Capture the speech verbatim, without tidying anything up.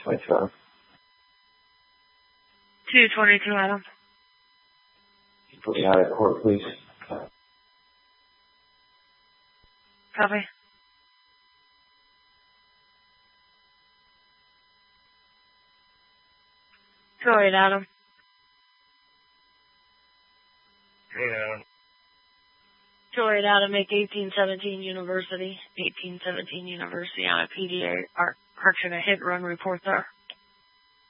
twenty-seven. two twenty-two, Adam. Put me out of court, please. Copy. Go ahead, Adam. Hey, Adam. Go ahead, Adam. Make eighteen seventeen University. eighteen seventeen University on a P D A. Our correction, a hit run report there.